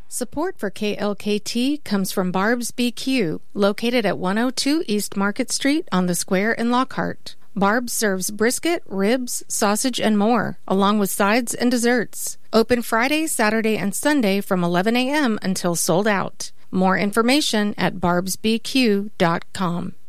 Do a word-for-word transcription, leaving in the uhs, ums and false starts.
Support for K L K T comes from Barb's B Q, located at one oh two East Market Street on the Square in Lockhart. Barb's serves brisket, ribs, sausage, and more, along with sides and desserts. Open Friday, Saturday, and Sunday from eleven a.m. until sold out. More information at barbs b q dot com.